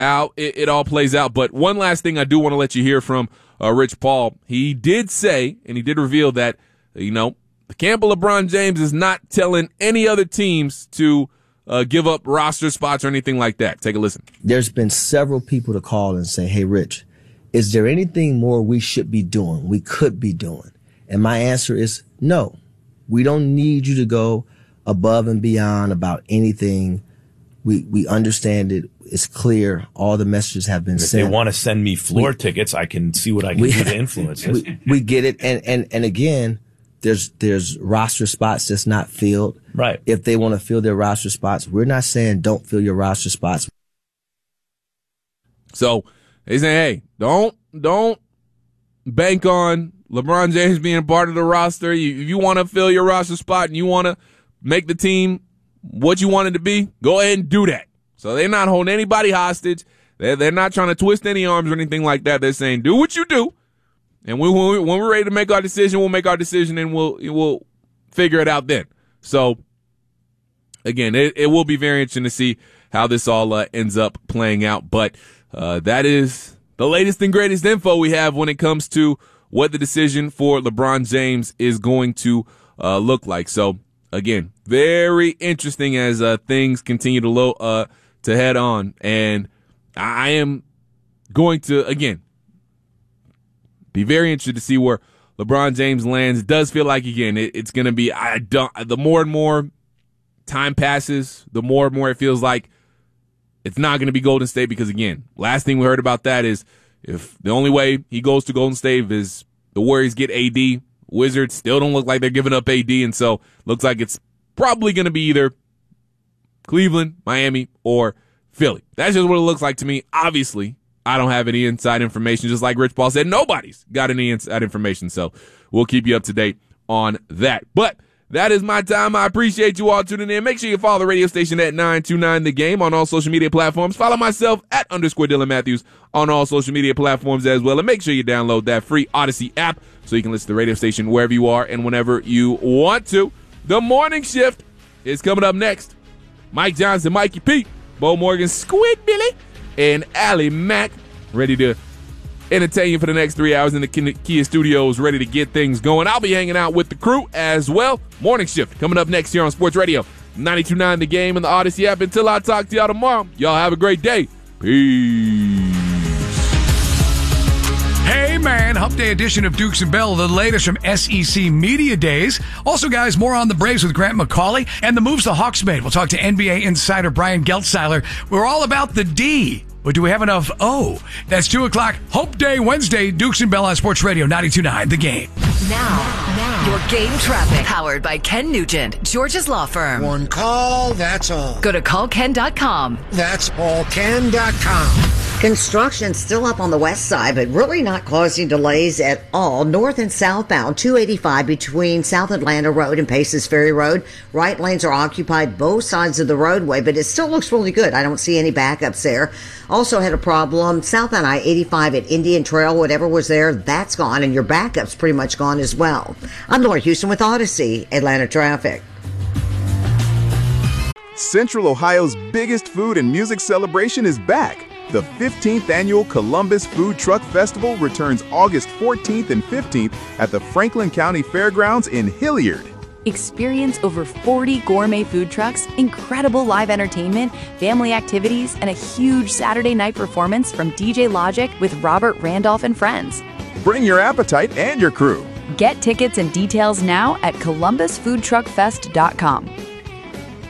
how it all plays out. But one last thing I do want to let you hear from Rich Paul. He did say, and he did reveal that, the camp of LeBron James is not telling any other teams to give up roster spots or anything like that. Take a listen. There's been several people to call and say, hey, Rich, is there anything more we should be doing, we could be doing? And my answer is no. We don't need you to go above and beyond about anything. We understand it. It's clear. All the messages have been sent. If they want to send me floor tickets, I can see what I can do to influence this. We get it. And again, there's roster spots that's not filled. Right. If they want to fill their roster spots, we're not saying don't fill your roster spots. So they say, hey, don't bank on LeBron James being part of the roster. If you want to fill your roster spot and you want to make the team what you want it to be, go ahead and do that. So they're not holding anybody hostage. They're not trying to twist any arms or anything like that. They're saying, do what you do. And when we're ready to make our decision, we'll make our decision and we'll figure it out then. So again, it will be very interesting to see how this all ends up playing out. But that is the latest and greatest info we have when it comes to what the decision for LeBron James is going to look like. So again, very interesting as things continue to head on. And I am going to, again, be very interested to see where LeBron James lands. It does feel like, again, it's going to be, the more and more time passes, the more and more it feels like it's not going to be Golden State because, again, last thing we heard about that is if the only way he goes to Golden State is the Warriors get AD, Wizards still don't look like they're giving up AD, and so looks like it's probably going to be either Cleveland, Miami, or Philly. That's just what it looks like to me. Obviously, I don't have any inside information. Just like Rich Paul said, nobody's got any inside information. So we'll keep you up to date on that. But that is my time. I appreciate you all tuning in. Make sure you follow the radio station at 929 The Game on all social media platforms. Follow myself at _Dylan Matthews on all social media platforms as well. And make sure you download that free Odyssey app so you can listen to the radio station wherever you are and whenever you want to. The morning shift is coming up next. Mike Johnson, Mikey P, Bo Morgan, Squid Billy, and Allie Mack ready to entertain you for the next 3 hours in the Kia Studios, ready to get things going. I'll be hanging out with the crew as well. Morning shift coming up next here on Sports Radio 92.9 The Game and the Odyssey app. Until I talk to y'all tomorrow, y'all have a great day. Peace. Hey, man. Hump Day edition of Dukes and Bell, the latest from SEC Media Days. Also, guys, more on the Braves with Grant McCauley and the moves the Hawks made. We'll talk to NBA insider Brian Geltzeiler. We're all about the D. But do we have enough O? That's 2 o'clock, Hope Day Wednesday, Dukes and Bell on Sports Radio 92.9 The Game. Now, your game traffic. Powered by Ken Nugent, George's Law Firm. One call, that's all. Go to callken.com. That's allken.com. Construction still up on the west side, but really not causing delays at all. North and southbound, 285 between South Atlanta Road and Paces Ferry Road. Right lanes are occupied both sides of the roadway, but it still looks really good. I don't see any backups there. Also had a problem southbound I-85 at Indian Trail. Whatever was there, that's gone, and your backup's pretty much gone as well. I'm Laura Houston with Odyssey, Atlanta Traffic. Central Ohio's biggest food and music celebration is back. The 15th annual Columbus Food Truck Festival returns August 14th and 15th at the Franklin County Fairgrounds in Hilliard. Experience over 40 gourmet food trucks, incredible live entertainment, family activities, and a huge Saturday night performance from DJ Logic with Robert Randolph and friends. Bring your appetite and your crew. Get tickets and details now at columbusfoodtruckfest.com.